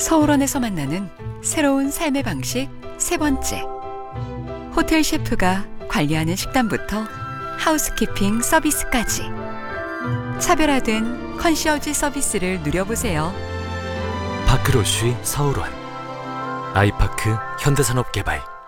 서울원에서 만나는 새로운 삶의 방식 세 번째. 호텔 셰프가 관리하는 식단부터 하우스키핑 서비스까지 차별화된 컨시어지 서비스를 누려보세요. 파크로쉬 서울원, 아이파크 현대산업개발.